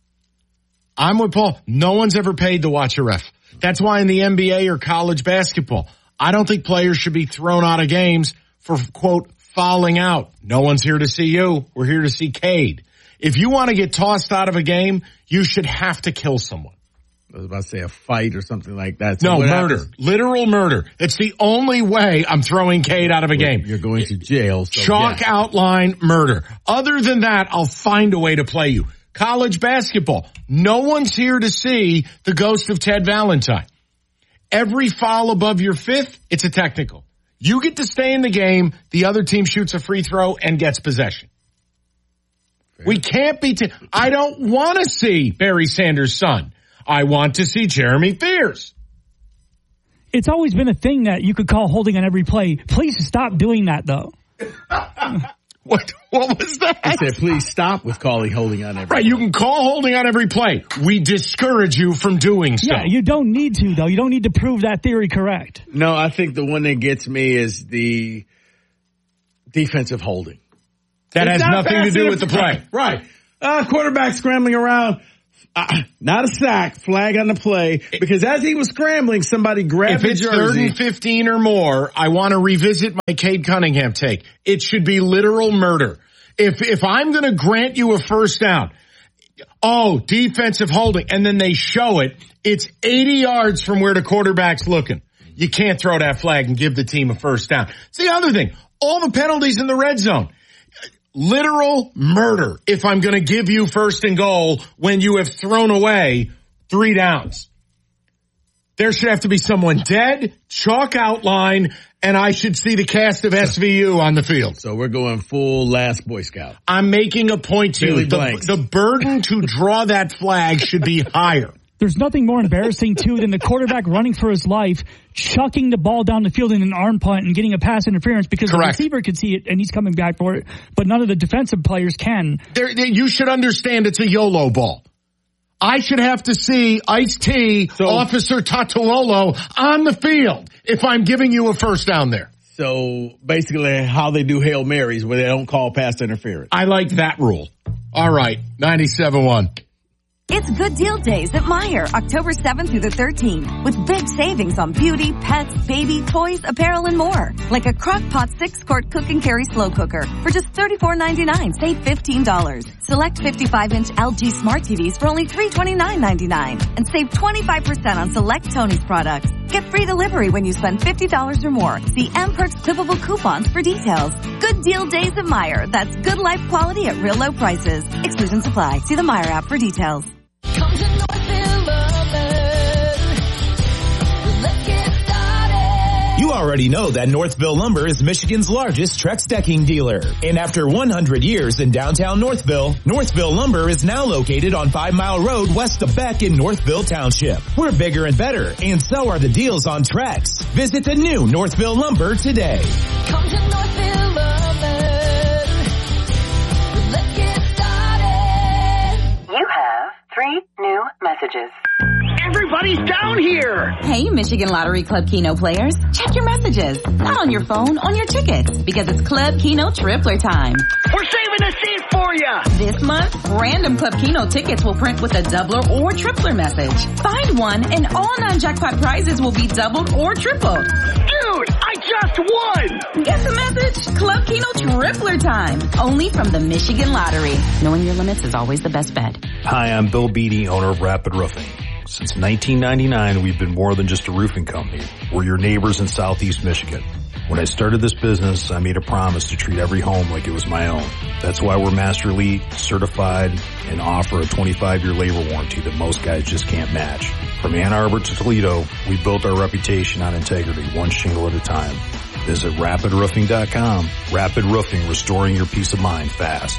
I'm with Paul. No one's ever paid to watch a ref. That's why in the NBA or college basketball, I don't think players should be thrown out of games for, quote, fouling out. No one's here to see you. We're here to see Cade. If you want to get tossed out of a game, you should have to kill someone. I was about to say a fight or something like that. So no, murder. Happens? Literal murder. It's the only way I'm throwing Cade out of a game. You're going to jail. So Chalk outline murder. Other than that, I'll find a way to play you. College basketball. No one's here to see the ghost of Ted Valentine. Every foul above your 5th, it's a technical. You get to stay in the game. The other team shoots a free throw and gets possession. Fair. We can't be. I don't want to see Barry Sanders' son. I want to see Jeremy Fears. It's always been a thing that you could call holding on every play. Please stop doing that, though. What was that? He said, please stop with calling holding on every play. Right, you can call holding on every play. We discourage you from doing so. Yeah, you don't need to, though. You don't need to prove that theory correct. No, I think the one that gets me is the defensive holding. That has nothing to do with the play. Right. Quarterback scrambling around. Not a sack, flag on the play, because as he was scrambling, somebody grabbed his jersey. If it's 3rd and 15 or more, I want to revisit my Cade Cunningham take. It should be literal murder. If I'm going to grant you a first down, defensive holding, and then they show it, it's 80 yards from where the quarterback's looking. You can't throw that flag and give the team a first down. It's the other thing. All the penalties in the red zone. Literal murder if I'm going to give you 1st and goal when you have thrown away 3 downs. There should have to be someone dead, chalk outline, and I should see the cast of SVU on the field. So we're going full Last Boy Scout. I'm making a point to you. The burden to draw that flag should be higher. There's nothing more embarrassing, too, than the quarterback running for his life, chucking the ball down the field in an arm punt and getting a pass interference because Correct. The receiver can see it and he's coming back for it, but none of the defensive players can. You should understand it's a YOLO ball. I should have to see Ice-T, Officer Tatuolo on the field if I'm giving you a first down there. So basically how they do Hail Marys where they don't call pass interference. I like that rule. All right, 97.1. It's Good Deal Days at Meijer, October 7th through the 13th, with big savings on beauty, pets, baby, toys, apparel, and more. Like a Crock-Pot 6-quart cook and carry slow cooker for just $34.99, save $15. Select 55-inch LG Smart TVs for only $329.99, and save 25% on select Tony's products. Get free delivery when you spend $50 or more. See M-Perks clippable coupons for details. Good Deal Days at Meijer. That's good life quality at real low prices. Exclusions apply. See the Meijer app for details. Come to Northville Lumber. Let's get started. You already know that Northville Lumber is Michigan's largest Trex decking dealer. And after 100 years in downtown Northville, Northville Lumber is now located on 5 Mile Road west of Beck in Northville Township. We're bigger and better, and so are the deals on Trex. Visit the new Northville Lumber today. Come to Northville Lumber. Let's get started. You have 3 new messages. Everybody's down here! Hey, Michigan Lottery Club Keno players. Check your messages. Not on your phone, on your tickets. Because it's Club Keno Tripler time. We're saving a seat for you! This month, random Club Keno tickets will print with a doubler or tripler message. Find one and all non-jackpot prizes will be doubled or tripled. Dude, I just won! Get the message? Club Keno Tripler time. Only from the Michigan Lottery. Knowing your limits is always the best bet. Hi, I'm Bill Beatty, owner of Rapid Roofing. Since 1999, we've been more than just a roofing company. We're your neighbors in Southeast Michigan. When I started this business, I made a promise to treat every home like it was my own. That's why we're Master Elite, certified, and offer a 25-year labor warranty that most guys just can't match. From Ann Arbor to Toledo, we built our reputation on integrity, one shingle at a time. Visit rapidroofing.com. Rapid Roofing, restoring your peace of mind fast.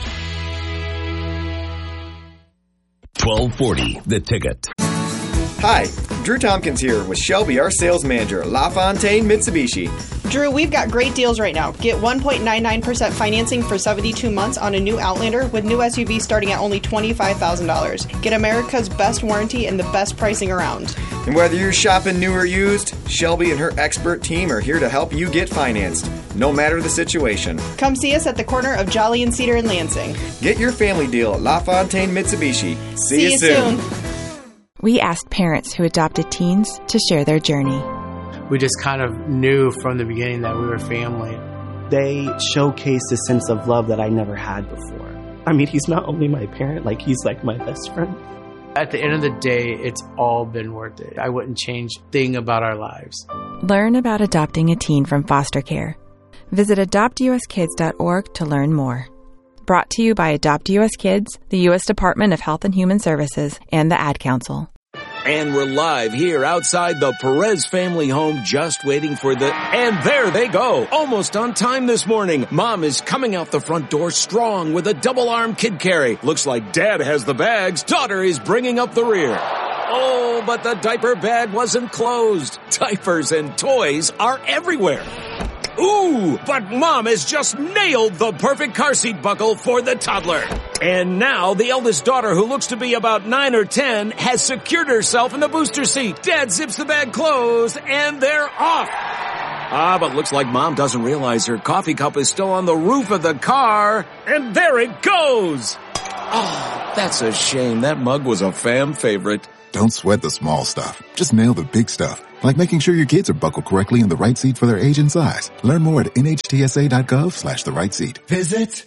1240, The Ticket. Hi, Drew Tompkins here with Shelby, our sales manager at LaFontaine Mitsubishi. Drew, we've got great deals right now. Get 1.99% financing for 72 months on a new Outlander with new SUV starting at only $25,000. Get America's best warranty and the best pricing around. And whether you're shopping new or used, Shelby and her expert team are here to help you get financed, no matter the situation. Come see us at the corner of Jolly and Cedar in Lansing. Get your family deal at LaFontaine Mitsubishi. See you soon. We asked parents who adopted teens to share their journey. We just kind of knew from the beginning that we were family. They showcased a sense of love that I never had before. I mean, he's not only my parent, he's like my best friend. At the end of the day, it's all been worth it. I wouldn't change a thing about our lives. Learn about adopting a teen from foster care. Visit adoptuskids.org to learn more. Brought to you by Adopt US Kids, the U.S. Department of Health and Human Services, and the Ad Council. And we're live here outside the Perez family home, just waiting for and there they go. Almost on time this morning. Mom is coming out the front door strong with a double-arm kid carry. Looks like Dad has the bags. Daughter is bringing up the rear. Oh, but the diaper bag wasn't closed. Diapers and toys are everywhere. Ooh, but Mom has just nailed the perfect car seat buckle for the toddler. And now the eldest daughter, who looks to be about 9 or 10, has secured herself in the booster seat. Dad zips the bag closed, and they're off. But looks like Mom doesn't realize her coffee cup is still on the roof of the car. And there it goes. Oh, that's a shame. That mug was a fan favorite. Don't sweat the small stuff. Just nail the big stuff. Like making sure your kids are buckled correctly in the right seat for their age and size. Learn more at nhtsa.gov/the right seat. Visit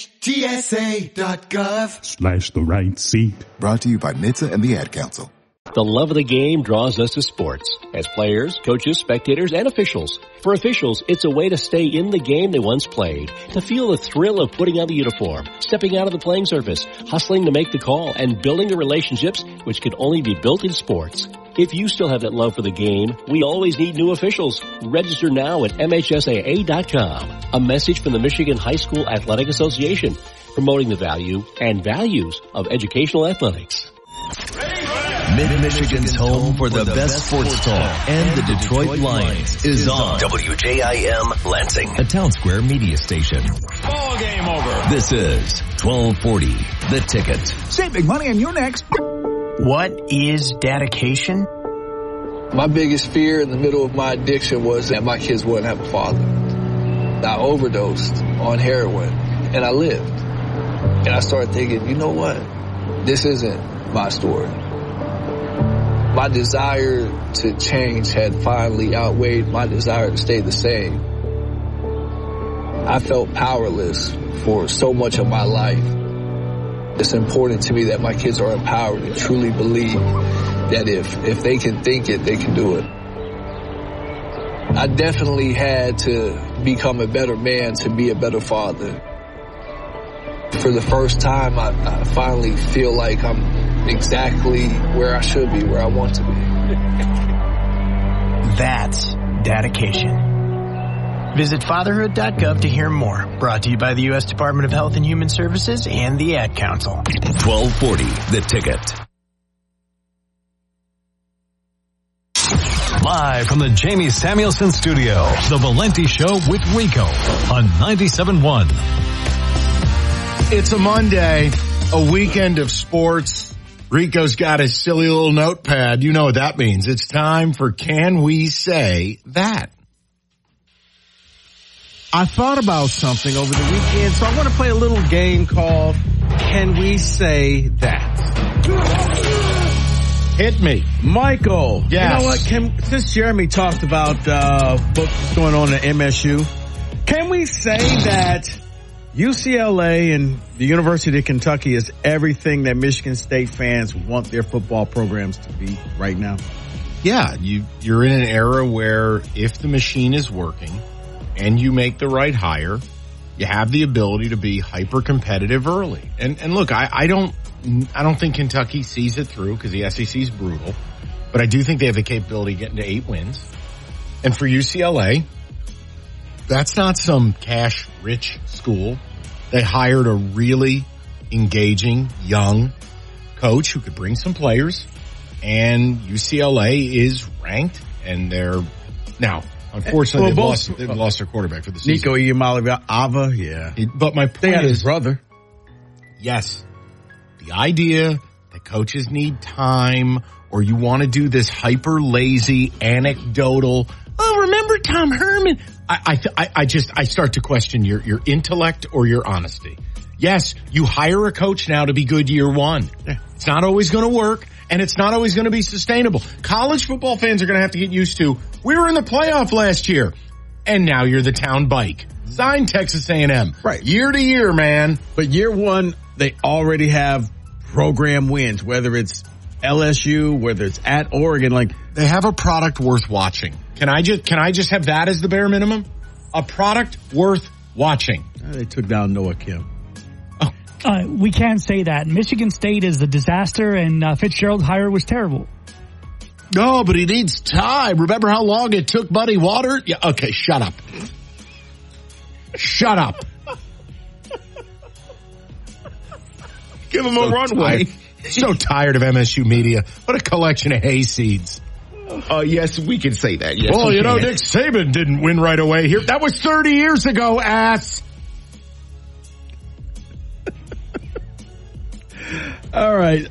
nhtsa.gov/the right seat. Brought to you by NHTSA and the Ad Council. The love of the game draws us to sports, as players, coaches, spectators, and officials. For officials, it's a way to stay in the game they once played, to feel the thrill of putting on the uniform, stepping out of the playing surface, hustling to make the call, and building the relationships which can only be built in sports. If you still have that love for the game, we always need new officials. Register now at MHSAA.com. A message from the Michigan High School Athletic Association, promoting the value and values of educational athletics. Mid-Michigan's home for the best sports talk and the Detroit Lions is on WJIM Lansing, a Town Square media station. Ball game over. This is 1240 The Ticket. Save big money and you're next. What is dedication? My biggest fear in the middle of my addiction was that my kids wouldn't have a father. I overdosed on heroin and I lived. And I started thinking, you know what? This isn't my story. My desire to change had finally outweighed my desire to stay the same. I felt powerless for so much of my life. It's important to me that my kids are empowered and truly believe that if they can think it, they can do it. I definitely had to become a better man to be a better father. For the first time, I finally feel like I'm exactly where I should be, where I want to be. That's dedication. Visit fatherhood.gov to hear more. Brought to you by the U.S. Department of Health and Human Services and the Ad Council. 1240 The Ticket. Live from the Jamie Samuelson Studio, The Valenti Show with Rico on 97.1. It's a Monday, a weekend of sports. Rico's got his silly little notepad. You know what that means. It's time for Can We Say That? I thought about something over the weekend, so I want to play a little game called Can We Say That? Hit me. Michael. Yes. You know what? Since Jeremy talked about what's going on at MSU, can we say that UCLA and the University of Kentucky is everything that Michigan State fans want their football programs to be right now? Yeah, you're in an era where if the machine is working and you make the right hire, you have the ability to be hyper competitive early. And look, I don't think Kentucky sees it through because the SEC is brutal, but I do think they have the capability of getting to 8 wins. And for UCLA, that's not some cash-rich school. They hired a really engaging young coach who could bring some players, and UCLA is ranked, and they're now, unfortunately, they've lost their quarterback for the season. Nico Iamaleava, yeah. But my point is, his brother. Yes, the idea that coaches need time, or you want to do this hyper lazy, anecdotal, oh, remember Tom Herman? I start to question your intellect or your honesty. Yes, you hire a coach now to be good year one. It's not always going to work, and it's not always going to be sustainable. College football fans are going to have to get used to, we were in the playoff last year, and now you're the town bike. Sign Texas A&M. Right. Year to year, man. But year one, they already have program wins, whether it's LSU, whether it's at Oregon, like they have a product worth watching. Can I just have that as the bare minimum? A product worth watching. They took down Noah Kim. We can't say that. Michigan State is a disaster, and Fitzgerald's hire was terrible. No, but he needs time. Remember how long it took Muddy Water? Yeah, okay, shut up. Shut up. Give him a runway. So tired of MSU media. What a collection of hayseeds. Yes, we can say that. Yes, well, we you know, can. Nick Saban didn't win right away here. That was 30 years ago, ass. All right.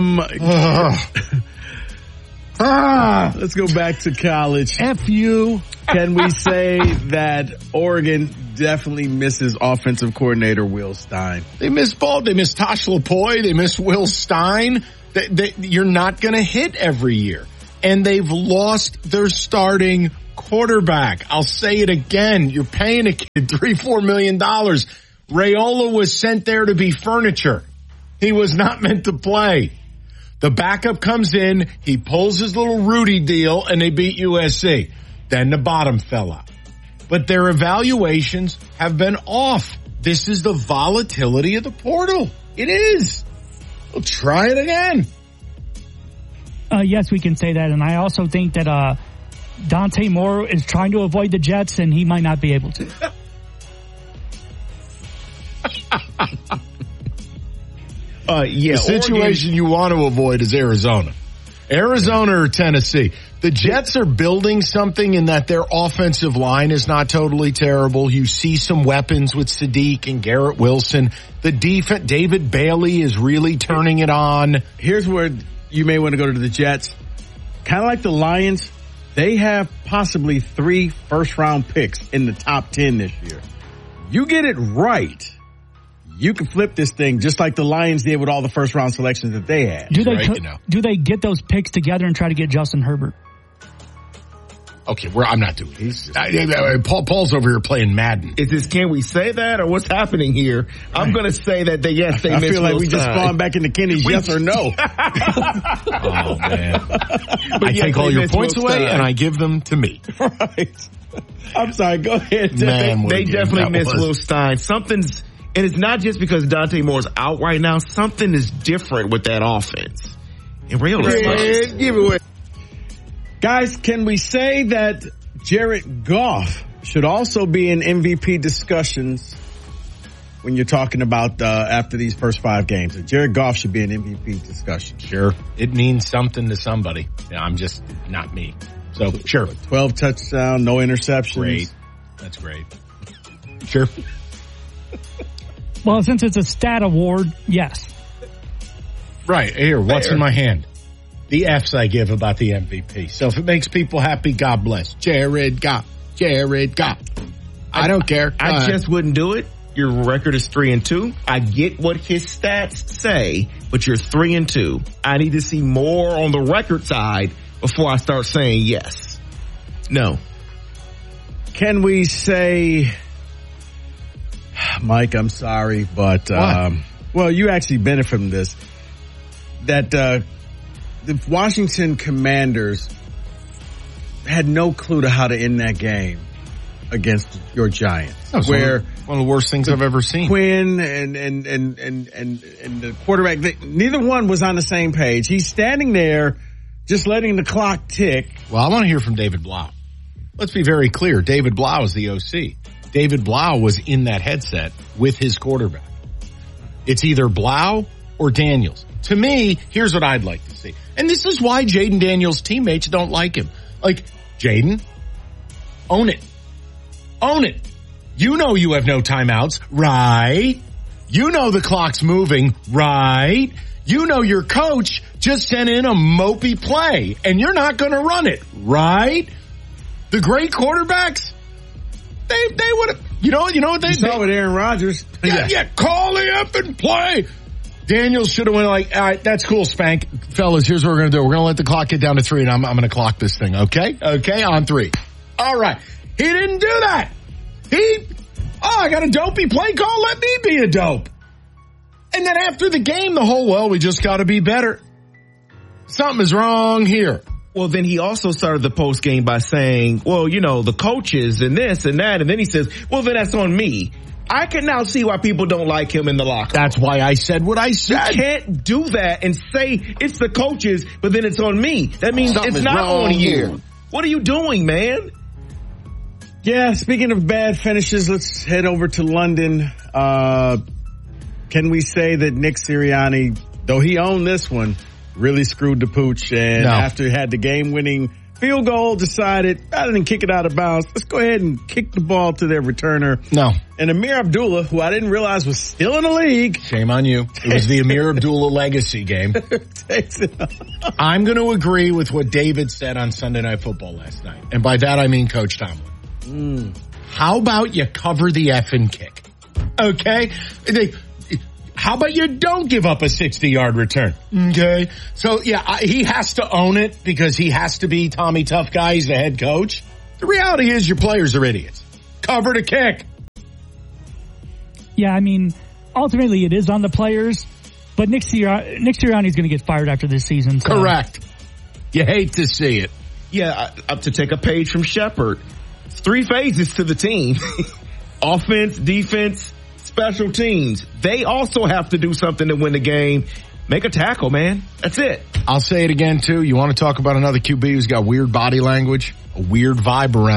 Let's go back to college. F you. Can we say that Oregon definitely misses offensive coordinator Will Stein? They miss Ball. They miss Tosh Lapoy. They miss Will Stein. You're not going to hit every year. And they've lost their starting quarterback. I'll say it again. You're paying a kid $3-4 million. Raiola was sent there to be furniture. He was not meant to play. The backup comes in, he pulls his little Rudy deal, and they beat USC. Then the bottom fell out. But their evaluations have been off. This is the volatility of the portal. It is. We'll try it again. Yes, we can say that. And I also think that Dante Moore is trying to avoid the Jets, and he might not be able to. The situation you want to avoid is Arizona. Arizona or Tennessee. The Jets are building something in that their offensive line is not totally terrible. You see some weapons with Sadiq and Garrett Wilson. The defense, David Bailey is really turning it on. Here's where you may want to go to the Jets. Kind of like the Lions, they have possibly 3 first-round picks in the top 10 this year. You get it right, you can flip this thing just like the Lions did with all the first-round selections that they had. Do they get those picks together and try to get Justin Herbert? Okay, I'm not doing this. Paul's over here playing Madden. Is this, can we say that, or what's happening here? I'm going to say that they miss I feel like Will we just Stein. spawned back into Kenny's yes or no. Oh, man. I take all your points away, and I give them to me. Right. I'm sorry, go ahead. Man, they definitely miss Will Stein. Something's, and it's not just because Dante Moore's out right now. Something is different with that offense. And Raiola, give it away. Guys, can we say that Jared Goff should also be in MVP discussions when you're talking about after these first 5 games? That Jared Goff should be in MVP discussion. Sure. It means something to somebody. Yeah, I'm just not me. So, sure. 12 touchdowns, no interceptions. Great. That's great. Sure. Well, since it's a stat award, yes. Right. Here, what's in my hand? The F's I give about the MVP. So if it makes people happy, God bless. Jared Goff. Jared Goff. I don't care. I just wouldn't do it. Your record is 3-2. I get what his stats say, but you're 3-2. I need to see more on the record side before I start saying yes. No. Can we say, Mike, I'm sorry, but, well, you actually benefit from this, that, the Washington Commanders had no clue to how to end that game against your Giants. That was where one of the worst things I've ever seen. Quinn and the quarterback, neither one was on the same page. He's standing there just letting the clock tick. Well, I want to hear from David Blau. Let's be very clear. David Blau is the OC. David Blau was in that headset with his quarterback. It's either Blau or Daniels. To me, here's what I'd like to see. And this is why Jaden Daniels' teammates don't like him. Like, Jaden, own it. Own it. You know you have no timeouts, right? You know the clock's moving, right? You know your coach just sent in a mopey play, and you're not going to run it, right? The great quarterbacks, they would have, you know what they saw with Aaron Rodgers. Yeah, call the effing play. Daniels should have went like, all right, that's cool, Spank. Fellas, here's what we're going to do. We're going to let the clock get down to 3, and I'm going to clock this thing, okay? Okay, on 3. All right. He didn't do that. I got a dopey play call. Let me be a dope. And then after the game, we just got to be better. Something is wrong here. Well, then he also started the post game by saying, well, the coaches and this and that. And then he says, well, then that's on me. I can now see why people don't like him in the locker room. That's why I said what I said. You can't do that and say it's the coaches, but then it's on me. That means it's not on you. What are you doing, man? Yeah, speaking of bad finishes, let's head over to London. Can we say that Nick Sirianni, though he owned this one, really screwed the pooch, and after he had the game-winning Field goal decided, rather than kick it out of bounds, let's go ahead and kick the ball to their returner. No. And Amir Abdullah, who I didn't realize was still in the league. Shame on you. It was the Amir Abdullah legacy game. Takes it up. I'm going to agree with what David said on Sunday Night Football last night. And by that, I mean Coach Tomlin. How about you cover the effing kick? Okay? How about you don't give up a 60-yard return? Okay? So, yeah, he has to own it because he has to be Tommy Tough Guy. He's the head coach. The reality is your players are idiots. Cover the kick. Yeah, I mean, ultimately it is on the players, but Nick Sirianni is going to get fired after this season. So. Correct. You hate to see it. Yeah, to take a page from Shepard, 3 phases to the team. Offense, defense, special teams. They also have to do something to win the game. Make a tackle, man. That's it. I'll say it again, too. You want to talk about another QB who's got weird body language, a weird vibe around